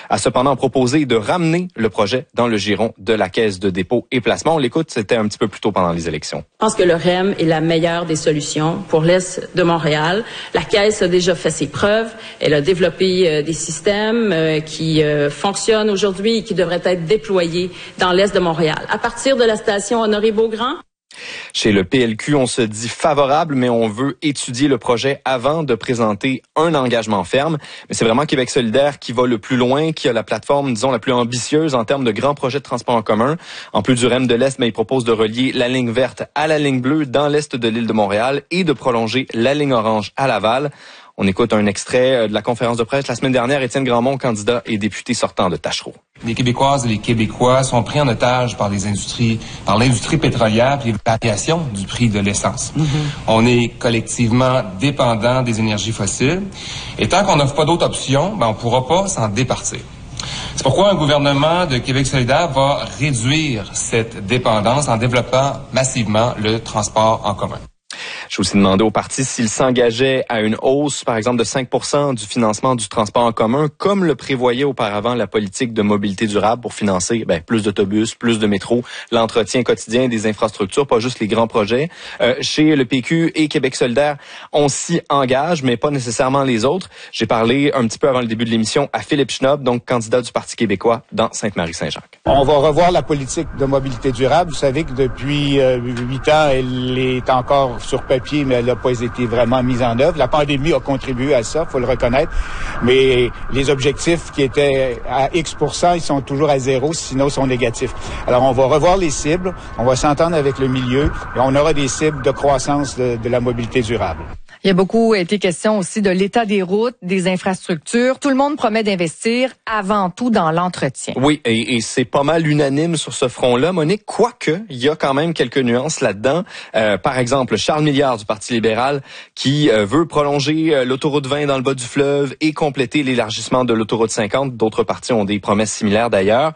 a cependant proposé de ramener le projet dans le giron de la Caisse de dépôt et placement. On l'écoute, c'était un petit peu plus tôt pendant les élections. Je pense que le REM est la meilleure des solutions pour l'Est de Montréal. La Caisse a déjà fait ses preuves. Elle a développé des systèmes qui fonctionnent aujourd'hui et qui devraient être déployés dans l'Est de Montréal. À partir de la station Honoré-Beaugrand, chez le PLQ, on se dit favorable, mais on veut étudier le projet avant de présenter un engagement ferme. Mais c'est vraiment Québec solidaire qui va le plus loin, qui a la plateforme, disons, la plus ambitieuse en termes de grands projets de transport en commun. En plus du REM de l'Est, mais il propose de relier la ligne verte à la ligne bleue dans l'Est de l'île de Montréal et de prolonger la ligne orange à Laval. On écoute un extrait de la conférence de presse la semaine dernière. Étienne Grandmont, candidat et député sortant de Tachereau. Les Québécoises et les Québécois sont pris en otage par l'industrie pétrolière et les variations du prix de l'essence. On est collectivement dépendant des énergies fossiles. Et tant qu'on n'offre pas d'autres options, on ne pourra pas s'en départir. C'est pourquoi un gouvernement de Québec solidaire va réduire cette dépendance en développant massivement le transport en commun. J'ai aussi demandé au parti s'il s'engageait à une hausse, par exemple, de 5% du financement du transport en commun, comme le prévoyait auparavant la politique de mobilité durable pour financer plus d'autobus, plus de métro, l'entretien quotidien des infrastructures, pas juste les grands projets. Chez le PQ et Québec solidaire, on s'y engage, mais pas nécessairement les autres. J'ai parlé un petit peu avant le début de l'émission à Philippe Schnob, donc candidat du Parti québécois dans Sainte-Marie-Saint-Jacques. On va revoir la politique de mobilité durable. Vous savez que depuis 8 ans, elle est encore sur papier, mais elle n'a pas été vraiment mise en œuvre. La pandémie a contribué à ça, faut le reconnaître. Mais les objectifs qui étaient à X%, ils sont toujours à 0, sinon ils sont négatifs. Alors, on va revoir les cibles, on va s'entendre avec le milieu et on aura des cibles de croissance de la mobilité durable. Il y a beaucoup été question aussi de l'état des routes, des infrastructures. Tout le monde promet d'investir avant tout dans l'entretien. Oui, et c'est pas mal unanime sur ce front-là, Monique, quoique il y a quand même quelques nuances là-dedans. Par exemple, Charles Milliard du Parti libéral qui veut prolonger l'autoroute 20 dans le bas du fleuve et compléter l'élargissement de l'autoroute 50. D'autres partis ont des promesses similaires d'ailleurs.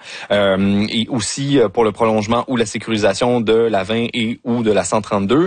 Et aussi pour le prolongement ou la sécurisation de la 20 et ou de la 132.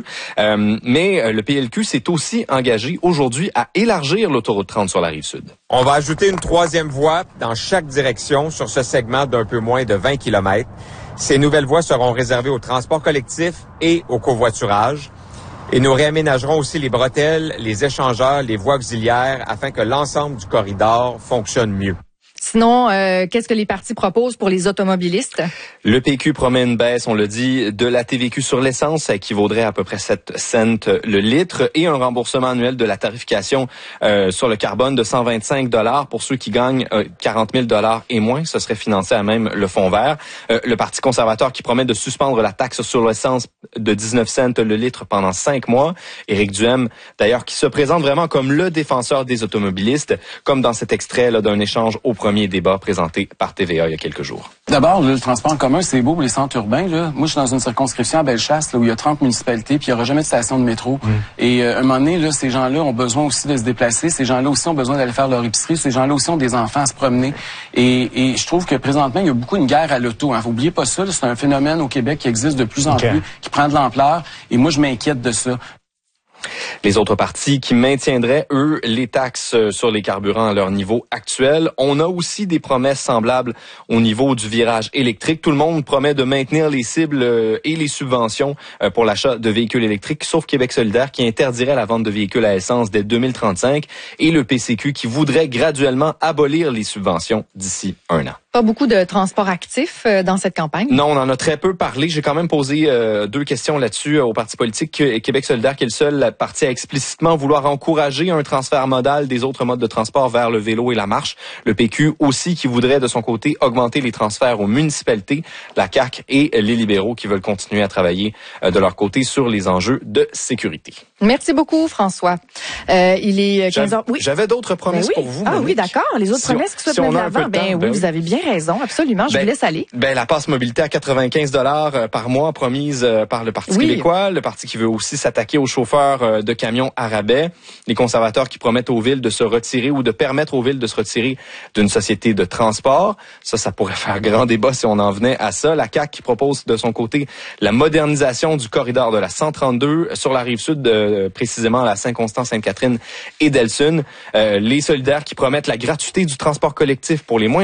Mais le PLQ s'est aussi engagé aujourd'hui à élargir l'autoroute 30 sur la Rive-Sud. On va ajouter une 3e voie dans chaque direction sur ce segment d'un peu moins de 20 km. Ces nouvelles voies seront réservées au transport collectif et au covoiturage. Et nous réaménagerons aussi les bretelles, les échangeurs, les voies auxiliaires afin que l'ensemble du corridor fonctionne mieux. Sinon, qu'est-ce que les partis proposent pour les automobilistes? Le PQ promet une baisse, on le dit, de la TVQ sur l'essence, ça équivaudrait à peu près 7 cents le litre, et un remboursement annuel de la tarification sur le carbone de 125 $ pour ceux qui gagnent 40 000 $ et moins. Ce serait financé à même le fonds vert. Le Parti conservateur qui promet de suspendre la taxe sur l'essence de 19 cents le litre pendant 5 mois. Éric Duhem, d'ailleurs, qui se présente vraiment comme le défenseur des automobilistes, comme dans cet extrait là d'un échange au premier débat présenté par TVA il y a quelques jours. D'abord, le transport en commun, c'est beau pour les centres urbains. Là. Moi, je suis dans une circonscription à Bellechasse là, où il y a 30 municipalités, puis il n'y aura jamais de station de métro. Et à un moment donné, là, ces gens-là ont besoin aussi de se déplacer. Ces gens-là aussi ont besoin d'aller faire leur épicerie. Ces gens-là aussi ont des enfants à se promener. Et je trouve que présentement, il y a beaucoup une guerre à l'auto. Hein. N'oubliez pas ça. C'est un phénomène au Québec qui existe de plus en plus, qui prend de l'ampleur. Et moi, je m'inquiète de ça. Les autres partis qui maintiendraient, eux, les taxes sur les carburants à leur niveau actuel. On a aussi des promesses semblables au niveau du virage électrique. Tout le monde promet de maintenir les cibles et les subventions pour l'achat de véhicules électriques, sauf Québec solidaire qui interdirait la vente de véhicules à essence dès 2035 et le PCQ qui voudrait graduellement abolir les subventions d'ici 1 an. Pas beaucoup de transport actif dans cette campagne? Non, on en a très peu parlé. J'ai quand même posé 2 questions là-dessus au Parti politique Québec solidaire, qui est le seul parti à explicitement vouloir encourager un transfert modal des autres modes de transport vers le vélo et la marche. Le PQ aussi qui voudrait de son côté augmenter les transferts aux municipalités. La CAQ et les libéraux qui veulent continuer à travailler de leur côté sur les enjeux de sécurité. Merci beaucoup, François. Il est 15h. Oui. J'avais d'autres promesses pour vous. Ah Monique. oui, d'accord. Les autres promesses qui soient mises de l'avant. Oui, vous avez bien raison. Absolument. Je vous laisse aller. La passe mobilité à 95 $ par mois promise par le Parti québécois. Le parti qui veut aussi s'attaquer aux chauffeurs de camions à rabais. Les conservateurs qui promettent aux villes de se retirer ou de permettre aux villes de se retirer d'une société de transport. Ça pourrait faire grand débat si on en venait à ça. La CAQ qui propose de son côté la modernisation du corridor de la 132 sur la Rive-Sud, précisément à la Saint-Constant, Sainte-Catherine et Delsun. Les solidaires qui promettent la gratuité du transport collectif pour les moins